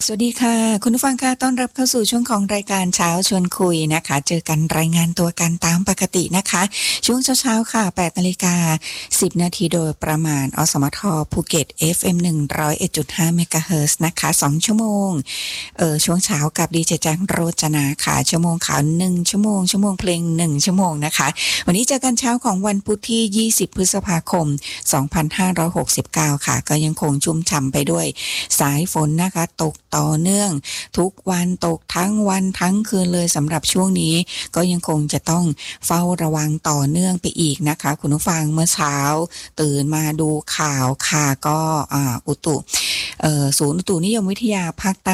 สวัสดีค่ะคุณผู้ฟังค่ะต้อนรับเข้าสู่ช่วงของรายการเช้าชวนคุยนะคะเจอกันรายงานตัวกันตามปกตินะคะช่วงเช้าๆค่ะ 8:10 นาทีโดยประมาณอสมทภูเก็ต FM 101.5 เมกะเฮิรตซ์นะคะ2ชั่วโมงช่วงเช้ากับดีเจแจ้งโรจนาค่ะชั่วโมงข่าว1ชั่วโมงเพลง1ชั่วโมงนะคะวันนี้เจอกันเช้าของวันพุธที่20พฤษภาคม2569ค่ะก็ยังคงชุ่มฉ่ำไปด้วยสายฝนนะคะตกต่อเนื่องทุกวันตกทั้งวันทั้งคืนเลยสำหรับช่วงนี้ก็ยังคงจะต้องเฝ้าระวังต่อเนื่องไปอีกนะคะคุณผู้ฟังเมื่อเช้าตื่นมาดูข่าวค่ะก็ศูนย์อุตุนิยมวิทยาภาคใต้